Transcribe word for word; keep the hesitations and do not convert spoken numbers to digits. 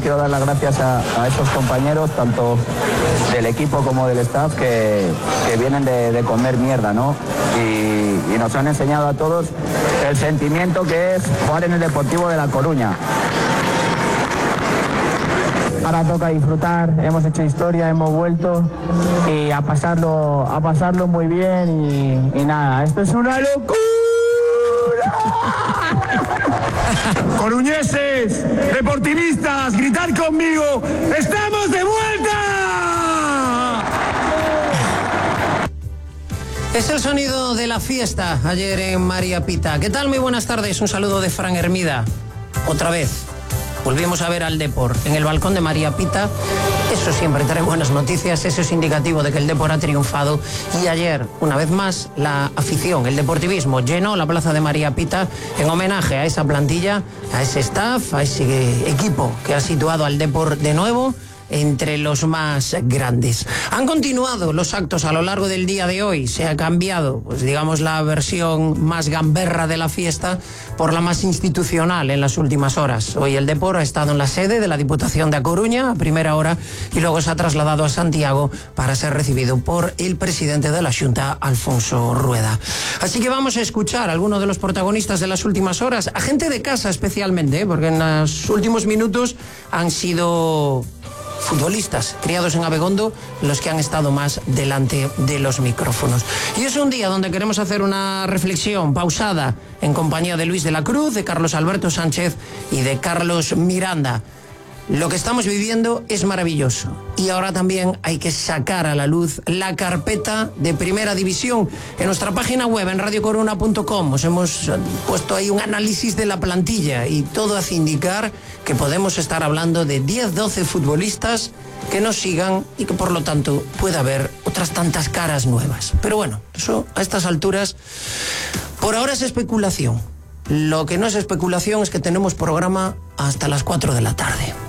quiero dar las gracias a, a esos compañeros, tanto del equipo como del staff, que, que vienen de, de comer mierda, ¿no? Y, y nos han enseñado a todos el sentimiento que es jugar en el Deportivo de La Coruña. Ahora toca disfrutar, hemos hecho historia, hemos vuelto y a pasarlo, a pasarlo muy bien y, y nada, esto es una locura. Coruñeses, deportivistas, gritar conmigo, ¡estamos de vuelta! Es el sonido de la fiesta ayer en María Pita. ¿Qué tal? Muy buenas tardes, un saludo de Fran Hermida. Otra vez volvimos a ver al Depor en el balcón de María Pita. Eso siempre trae buenas noticias, eso es indicativo de que el Depor ha triunfado. Y ayer, una vez más, la afición, el deportivismo, llenó la plaza de María Pita en homenaje a esa plantilla, a ese staff, a ese equipo que ha situado al Depor de nuevo entre los más grandes. Han continuado los actos a lo largo del día de hoy. Se ha cambiado, pues digamos, la versión más gamberra de la fiesta por la más institucional en las últimas horas. Hoy el Depor ha estado en la sede de la Diputación de A Coruña a primera hora y luego se ha trasladado a Santiago para ser recibido por el presidente de la Xunta, Alfonso Rueda. Así que vamos a escuchar a algunos de los protagonistas de las últimas horas, a gente de casa especialmente, ¿eh? Porque en los últimos minutos han sido futbolistas criados en Abegondo los que han estado más delante de los micrófonos. Y es un día donde queremos hacer una reflexión pausada en compañía de Luis de la Cruz, de Carlos Alberto Sánchez y de Carlos Miranda. Lo que estamos viviendo es maravilloso y ahora también hay que sacar a la luz la carpeta de Primera División. En nuestra página web, en radio coruna punto com, os hemos puesto ahí un análisis de la plantilla y todo hace indicar que podemos estar hablando de diez doce futbolistas que nos sigan y que por lo tanto puede haber otras tantas caras nuevas. Pero bueno, eso a estas alturas por ahora es especulación. Lo que no es especulación es que tenemos programa hasta las cuatro de la tarde.